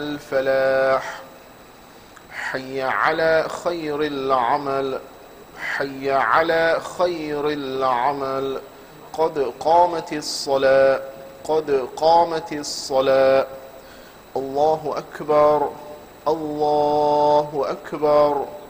الفلاح. حي على خير العمل، حي على خير العمل. قد قامت الصلاة، قد قامت الصلاة. الله أكبر، الله أكبر.